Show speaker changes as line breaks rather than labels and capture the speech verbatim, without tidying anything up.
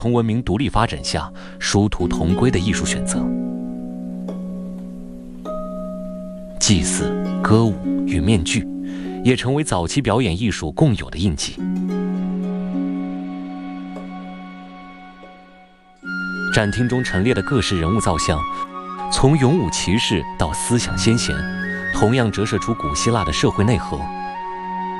同文明独立发展下殊途同归的艺术选择。祭祀、歌舞与面具，也成为早期表演艺术共有的印记。展厅中陈列的各式人物造像，从勇武骑士到思想先贤，同样折射出古希腊的社会内核。